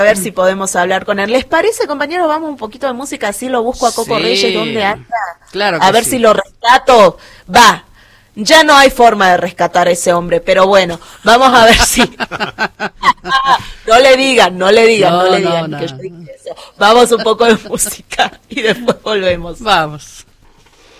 a ver si podemos hablar con él. ¿Les parece, compañeros? Vamos un poquito de música, así lo busco a Coco Reyes, ¿dónde anda? Claro que a ver si lo rescato. Va, ya no hay forma de rescatar a ese hombre, pero bueno, vamos a ver si... No le digan. No. Que yo dije eso. Vamos un poco de música y después volvemos. Vamos.